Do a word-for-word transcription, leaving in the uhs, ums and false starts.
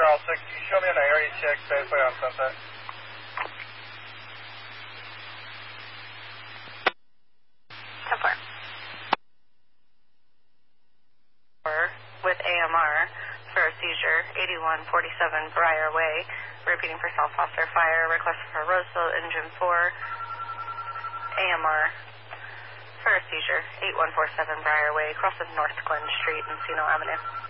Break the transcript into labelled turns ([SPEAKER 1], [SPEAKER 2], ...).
[SPEAKER 1] Charles six, can you show me an area check safely on Sunset?
[SPEAKER 2] ten four. With A M R for a seizure, eighty-one forty-seven Briar Way. Repeating for South Foster Fire. Request for Roseville Engine four. A M R for a seizure, eighty-one forty-seven Briar Way, across of North Glen Street and Encino Avenue.